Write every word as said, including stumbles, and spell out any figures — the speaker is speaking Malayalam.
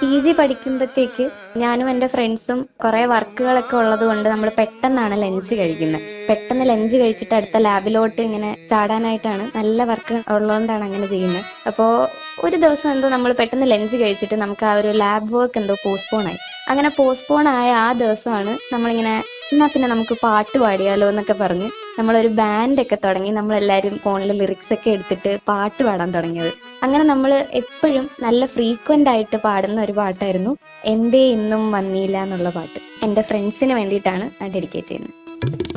പി ജി പഠിക്കുമ്പോഴത്തേക്ക് ഞാനും എൻ്റെ ഫ്രണ്ട്സും കുറെ വർക്കുകളൊക്കെ ഉള്ളത് കൊണ്ട് നമ്മൾ പെട്ടെന്നാണ് ലഞ്ച് കഴിക്കുന്നത്. പെട്ടെന്ന് ലഞ്ച് കഴിച്ചിട്ട് അടുത്ത ലാബിലോട്ട് ഇങ്ങനെ ചാടാനായിട്ടാണ്, നല്ല വർക്ക് ഉള്ളതുകൊണ്ടാണ് അങ്ങനെ ചെയ്യുന്നത്. അപ്പോൾ ഒരു ദിവസം എന്തോ നമ്മൾ പെട്ടെന്ന് ലഞ്ച് കഴിച്ചിട്ട് നമുക്ക് ആ ഒരു ലാബ് വർക്ക് എന്തോ പോസ്റ്റ്പോൺ ആയി. അങ്ങനെ പോസ്റ്റ്പോൺ ആയ ആ ദിവസമാണ് നമ്മളിങ്ങനെ എന്നാ പിന്നെ നമുക്ക് പാട്ട് പാടിയാലോ എന്നൊക്കെ പറഞ്ഞ് നമ്മളൊരു ബാൻഡൊക്കെ തുടങ്ങി, നമ്മളെല്ലാവരും ഫോണിൽ ലിറിക്സ് ഒക്കെ എടുത്തിട്ട് പാട്ട് പാടാൻ തുടങ്ങിയത്. അങ്ങനെ നമ്മൾ എപ്പോഴും നല്ല ഫ്രീക്വൻ്റ് ആയിട്ട് പാടുന്ന ഒരു പാട്ടായിരുന്നു എന്തേ ഇന്നും വന്നില്ല എന്നുള്ള പാട്ട്. എൻ്റെ ഫ്രണ്ട്സിന് വേണ്ടിയിട്ടാണ് ഡെഡിക്കേറ്റ് ചെയ്യുന്നത്.